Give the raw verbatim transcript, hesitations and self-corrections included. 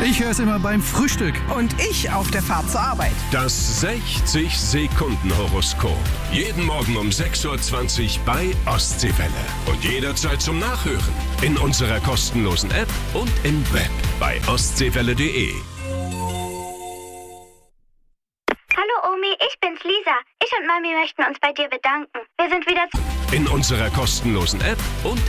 Ich höre es immer beim Frühstück. Und ich auf der Fahrt zur Arbeit. Das sechzig Sekunden Horoskop. Jeden Morgen um sechs Uhr zwanzig bei Ostseewelle. Und jederzeit zum Nachhören. In unserer kostenlosen App und im Web bei ostseewelle punkt de. Hallo Omi, ich bin's Lisa. Ich und Mami möchten uns bei dir bedanken. Wir sind wieder... In unserer kostenlosen App und